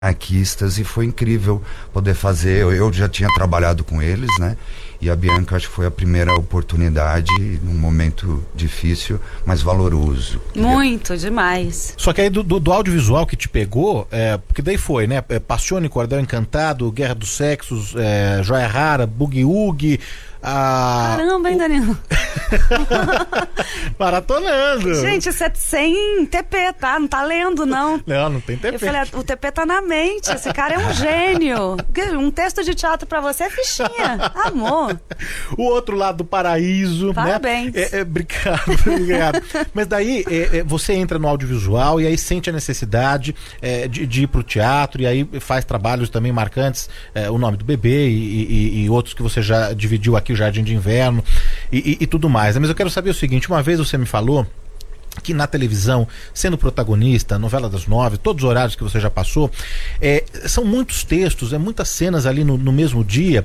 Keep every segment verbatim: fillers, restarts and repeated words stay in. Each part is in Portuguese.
arquistas, e foi incrível poder fazer. Eu, eu já tinha trabalhado com eles, né? E a Bianca, acho que foi a primeira oportunidade num momento difícil, mas valoroso. Muito, demais. Só que aí do, do, do audiovisual que te pegou, é, porque daí foi, né? É, Passione, Cordel Encantado, Guerra dos Sexos, é, Joia Rara, Boogie Woogie. A... Caramba, hein, Danilo? Maratonando. Gente, você sem T P, tá? Não tá lendo, não. Não, não tem T P. Eu falei, o T P tá na mente. Esse cara é um gênio. Um texto de teatro pra você é fichinha. Amor. O outro lado do paraíso. Parabéns. Né? É, é, obrigado, obrigado. Mas daí é, é, você entra no audiovisual e aí sente a necessidade é, de, de ir pro teatro, e aí faz trabalhos também marcantes, é, O Nome do Bebê e, e, e outros que você já dividiu aqui, o Jardim de Inverno e, e, e tudo mais. Mas eu quero saber o seguinte: uma vez você me falou que na televisão, sendo protagonista, novela das nove, todos os horários que você já passou, é, são muitos textos, é muitas cenas ali no, no mesmo dia.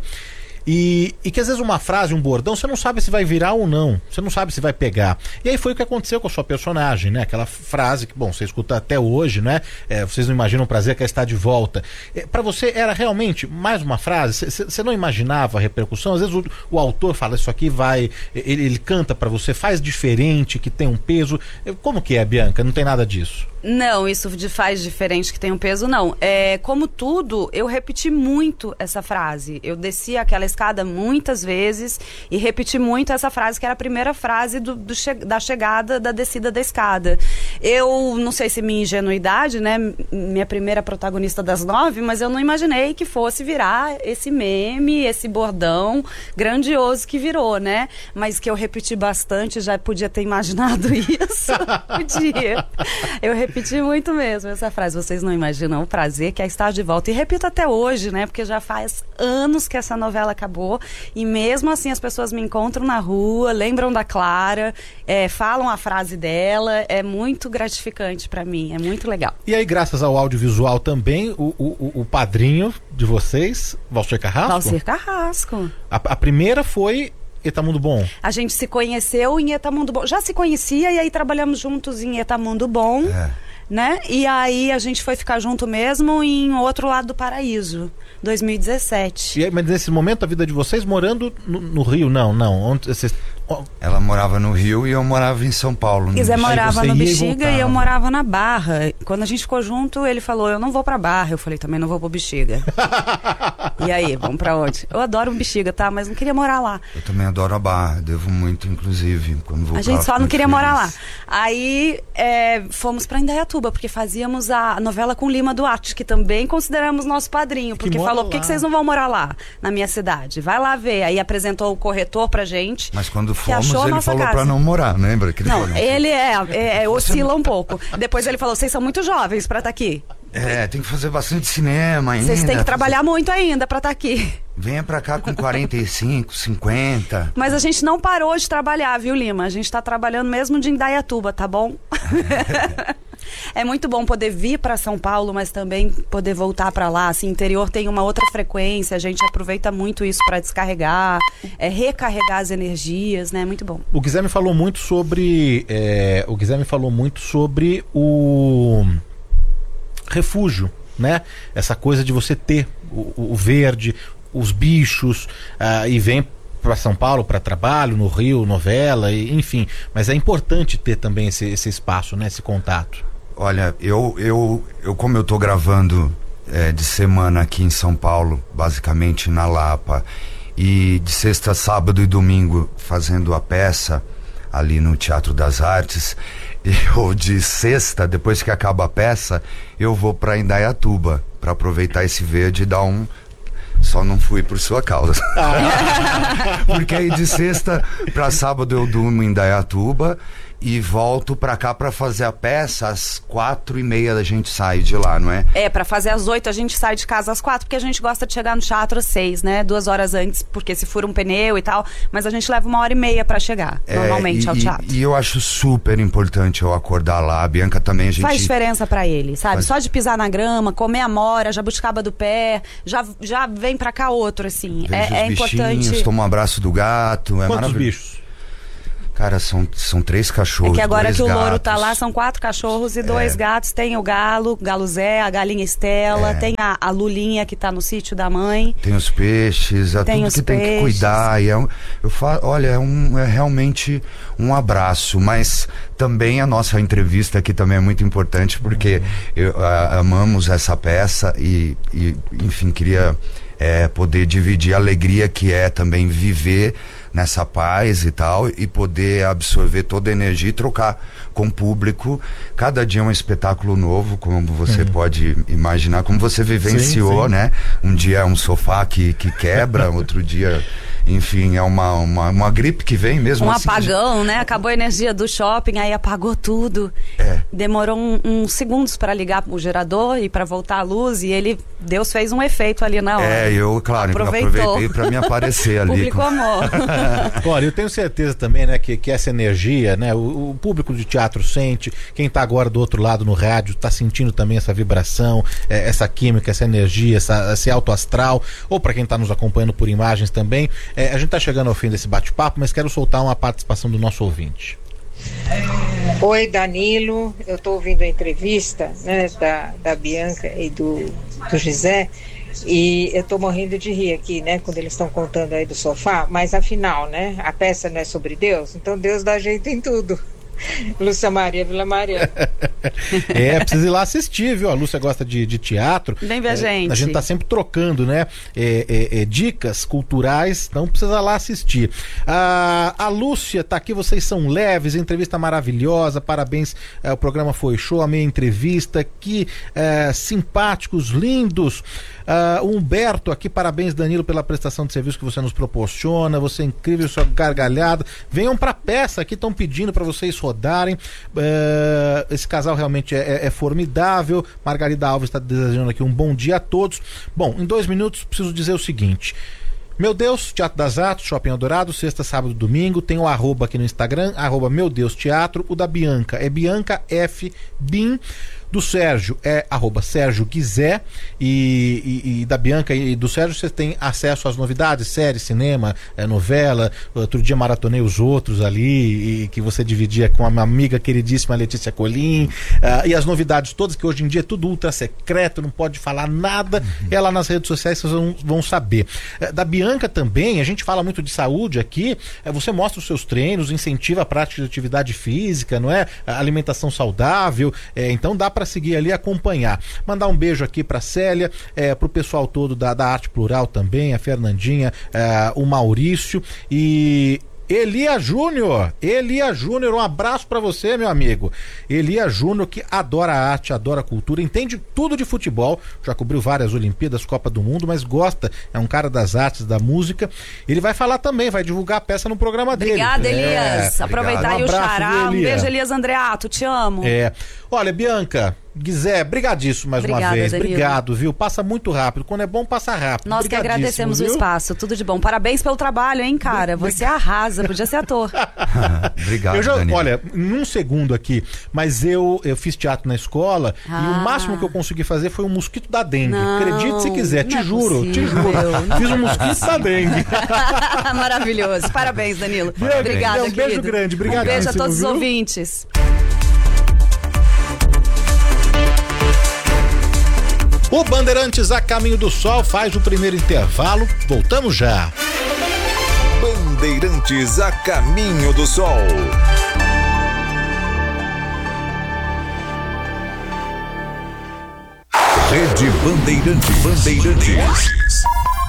E, e que às vezes uma frase, um bordão, você não sabe se vai virar ou não, você não sabe se vai pegar. E aí foi o que aconteceu com a sua personagem, né? Aquela frase que, bom, você escuta até hoje, né? É, vocês não imaginam o prazer que é estar de volta. É, para você era realmente mais uma frase? Você não imaginava a repercussão? Às vezes o, o autor fala, isso aqui vai, ele, ele canta para você, faz diferente, que tem um peso. Como que é, Bianca? Não tem nada disso? Não, isso de faz diferente que tem um peso, não. É, como tudo, eu repeti muito essa frase. Eu desci aquela escada muitas vezes e repeti muito essa frase, que era a primeira frase do, do che- da chegada, da descida da escada. Eu não sei se minha ingenuidade, né? Minha primeira protagonista das nove, mas eu não imaginei que fosse virar esse meme, esse bordão grandioso que virou, né? Mas que eu repeti bastante, já podia ter imaginado isso. Podia. Eu repeti Repeti muito mesmo essa frase. Vocês não imaginam o prazer que é estar de volta. E repito até hoje, né? Porque já faz anos que essa novela acabou. E mesmo assim as pessoas me encontram na rua, lembram da Clara, é, falam a frase dela. É muito gratificante pra mim. É muito legal. E aí, graças ao audiovisual também, o, o, o padrinho de vocês, Valcir Carrasco? Valcir Carrasco. A, a primeira foi Etamundo Bom. A gente se conheceu em Etamundo Bom. Já se conhecia e aí trabalhamos juntos em Etamundo Bom. É. Né? E aí a gente foi ficar junto mesmo em Outro Lado do Paraíso, dois mil e dezessete. E aí, mas nesse momento a vida de vocês morando no, no Rio, não, não. Onde vocês... Ela morava no Rio e eu morava em São Paulo. Zé morava no Bexiga e, e eu morava na Barra. Quando a gente ficou junto, ele falou, eu não vou pra Barra. Eu falei, também não vou pro Bexiga. E aí, vamos pra onde? Eu adoro o Bexiga, tá? Mas não queria morar lá. Eu também adoro a Barra, devo muito, inclusive, quando vou. A gente só não queria feliz. morar lá. Aí é, fomos pra Indaiatuba, porque fazíamos a novela com Lima Duarte, que também consideramos nosso padrinho, porque falou, por que, que vocês não vão morar lá, na minha cidade? Vai lá ver. Aí apresentou o corretor pra gente. Mas quando fomos, ele falou casa. pra não morar, lembra? Que ele não, falou, ele é, é, é oscila um pouco. Depois ele falou, vocês são muito jovens pra estar aqui. É, tem que fazer bastante cinema ainda. Vocês têm que trabalhar fazer... muito ainda pra estar aqui. Venha pra cá com quarenta e cinco, cinquenta. Mas a gente não parou de trabalhar, viu, Lima? A gente tá trabalhando mesmo de Indaiatuba, tá bom? É muito bom poder vir para São Paulo, mas também poder voltar para lá. Assim, interior tem uma outra frequência, a gente aproveita muito isso para descarregar, é, recarregar as energias, né? Muito bom. O Guilherme falou muito sobre, é, o Guilherme falou muito sobre o refúgio, né? Essa coisa de você ter o, o verde, os bichos, uh, e vem para São Paulo para trabalho, no Rio, novela, e, enfim. Mas é importante ter também esse, esse espaço, né? Esse contato. Olha, eu, eu, eu como eu tô gravando é, de semana aqui em São Paulo, basicamente na Lapa, e de sexta, sábado e domingo fazendo a peça ali no Teatro das Artes, eu de sexta, depois que acaba a peça, eu vou para Indaiatuba para aproveitar esse verde e dar um... Só não fui por sua causa. Porque aí de sexta para sábado eu durmo em Indaiatuba e volto pra cá pra fazer a peça. Às quatro e meia a gente sai de lá, não é? É, pra fazer às oito a gente sai de casa às quatro, porque a gente gosta de chegar no teatro às seis, né? Duas horas antes, porque se fura um pneu e tal. Mas a gente leva uma hora e meia pra chegar, é, normalmente, e, ao teatro. E, e eu acho super importante eu acordar lá. A Bianca também, a gente... Faz diferença pra ele, sabe? Faz... Só de pisar na grama, comer amora, jabuticaba do pé, já, já vem pra cá outro, assim. Vejo é, é os importante. Toma um abraço do gato. É Quantos maravilhoso. bichos? Cara, são, são três É cachorros, que agora dois que o gatos. louro tá lá, são quatro cachorros e dois É. gatos. Tem o galo, galo Zé, a galinha Estela, É. tem a, a Lulinha que tá no sítio da mãe. Tem os peixes, é Tem tudo os que tem que peixes. cuidar. E é um, eu falo, olha, é, um, é realmente um abraço. Mas também a nossa entrevista aqui também é muito importante, porque eu, a, amamos essa peça e, e enfim, queria é, poder dividir a alegria que é também viver nessa paz e tal, e poder absorver toda a energia e trocar com o público. Cada dia é um espetáculo novo, como você uhum. pode imaginar, como você vivenciou, sim, sim. né? Um dia é um sofá que, que quebra, outro dia, enfim, é uma, uma, uma gripe que vem mesmo. Um assim, apagão, né? Acabou a energia do shopping, aí apagou tudo. É. Demorou uns um, um segundos para ligar o gerador e para voltar a luz, e ele, Deus fez um efeito ali na hora. É, eu, claro, Aproveitou. aproveitei para me aparecer ali. Público com... amor. Olha, eu tenho certeza também, né, que, que essa energia, né, o, o público de teatro sente, quem tá agora do outro lado no rádio tá sentindo também essa vibração, é, essa química, essa energia, essa, esse alto astral, ou para quem tá nos acompanhando por imagens também. É, a gente tá chegando ao fim desse bate-papo, mas quero soltar uma participação do nosso ouvinte. Oi, Danilo, eu tô ouvindo a entrevista, né, da, da Bianca e do, do Gisé. E eu tô morrendo de rir aqui, né, quando eles estão contando aí do sofá, mas afinal, né, a peça não é sobre Deus, então Deus dá jeito em tudo. Lúcia Maria Vila Maria. É, precisa ir lá assistir, viu? A Lúcia gosta de, de teatro. Vem ver a é, gente. A gente tá sempre trocando, né? É, é, é, dicas culturais, então precisa lá assistir. Ah, a Lúcia tá aqui, vocês são leves, entrevista maravilhosa, parabéns. É, o programa foi show, a minha entrevista, que é, simpáticos, lindos. Ah, o Humberto aqui, parabéns, Danilo, pela prestação de serviço que você nos proporciona. Você é incrível, sua gargalhada. Venham pra peça aqui, estão pedindo para vocês rodarem. Uh, esse casal realmente é, é, é formidável. Margarida Alves está desejando aqui um bom dia a todos. Bom, em dois minutos preciso dizer o seguinte: Meu Deus, Teatro das Artes, Shopping Eldorado, sexta, sábado, domingo. Tem o arroba aqui no Instagram, arroba Meu Deus Teatro. O da Bianca é Bianca F. Bim. Do Sérgio é arroba Sérgio Guizé. E, e, e da Bianca e do Sérgio você tem acesso às novidades, série, cinema, é, novela. Outro dia maratonei os outros ali, e, que você dividia com a minha amiga queridíssima Letícia Colim. Uh, e as novidades todas, que hoje em dia é tudo ultra secreto, não pode falar nada. Uhum. É lá nas redes sociais, vocês vão, vão saber. Uh, da Bianca também, a gente fala muito de saúde aqui. Uh, você mostra os seus treinos, incentiva a prática de atividade física, não é? A alimentação saudável. Uh, então dá para seguir ali e acompanhar. Mandar um beijo aqui para Célia, é, para o pessoal todo da, da Arte Plural também, a Fernandinha, é, o Maurício e Elia Júnior. Elia Júnior, um abraço pra você, meu amigo. Elia Júnior, que adora arte, adora cultura, entende tudo de futebol, já cobriu várias Olimpíadas, Copa do Mundo, mas gosta, é um cara das artes, da música. Ele vai falar também, vai divulgar a peça no programa dele. Obrigada, Elias. É, Aproveitar aí um o xará. Um Elia. beijo, Elias Andreato, te amo. É. Olha, Bianca, Guizé, brigadíssimo mais Obrigada, uma vez. Danilo. Obrigado, viu? Passa muito rápido. Quando é bom, passa rápido. Nós que agradecemos viu? o espaço. Tudo de bom. Parabéns pelo trabalho, hein, cara? Você arrasa. Podia ser ator. Obrigado, eu já, Danilo. Olha, em um segundo aqui, mas eu, eu fiz teatro na escola Ah. e o máximo que eu consegui fazer foi um mosquito da dengue. Não, Acredite se quiser, não te é juro, te possível. juro. Não Fiz um é mosquito da dengue. Maravilhoso. Parabéns, Danilo. Bianca, Obrigada, um beijo querido. grande. Obrigado. Um beijo a todos viu? os ouvintes. O Bandeirantes a Caminho do Sol faz o primeiro intervalo. Voltamos já. Bandeirantes a Caminho do Sol. Rede Bandeirantes. Bandeirantes.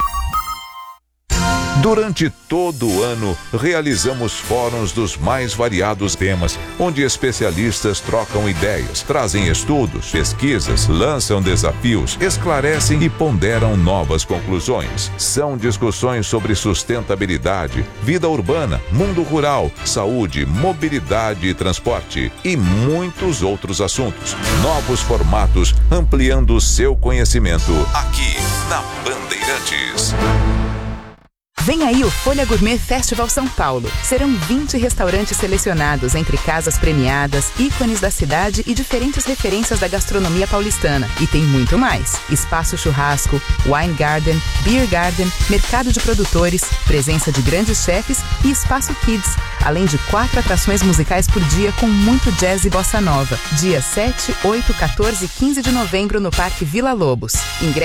Durante todo o ano, realizamos fóruns dos mais variados temas, onde especialistas trocam ideias, trazem estudos, pesquisas, lançam desafios, esclarecem e ponderam novas conclusões. São discussões sobre sustentabilidade, vida urbana, mundo rural, saúde, mobilidade e transporte e muitos outros assuntos. Novos formatos, ampliando o seu conhecimento aqui na Bandeirantes. Vem aí o Folha Gourmet Festival São Paulo. Serão vinte restaurantes selecionados entre casas premiadas, ícones da cidade e diferentes referências da gastronomia paulistana. E tem muito mais. Espaço churrasco, wine garden, beer garden, mercado de produtores, presença de grandes chefes e espaço kids. Além de quatro atrações musicais por dia com muito jazz e bossa nova. Dia sete, oito, quatorze e quinze de novembro no Parque Vila Lobos. Ingressos